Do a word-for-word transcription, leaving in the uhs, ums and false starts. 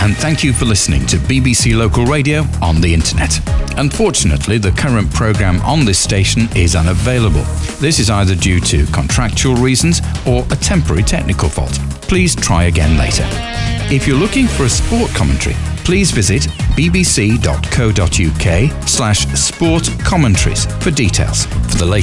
and thank you for listening to B B C Local Radio on the internet. Unfortunately, the current programme on this station is unavailable. This is either due to contractual reasons or a temporary technical fault. Please try again later. If you're looking for a sport commentary, please visit bbc.co.uk slash sport commentaries for details. For the latest